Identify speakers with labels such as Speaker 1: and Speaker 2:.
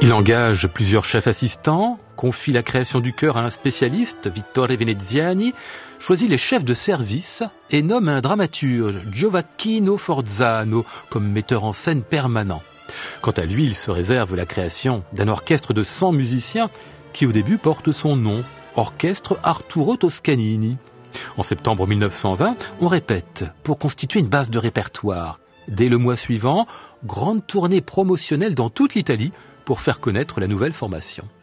Speaker 1: Il engage plusieurs chefs assistants, confie la création du chœur à un spécialiste, Vittore Veneziani, choisit les chefs de service et nomme un dramaturge, Gioacchino Forzano, comme metteur en scène permanent. Quant à lui, il se réserve la création d'un orchestre de 100 musiciens qui au début porte son nom, Orchestre Arturo Toscanini. En septembre 1920, on répète pour constituer une base de répertoire. Dès le mois suivant, grande tournée promotionnelle dans toute l'Italie pour faire connaître la nouvelle formation.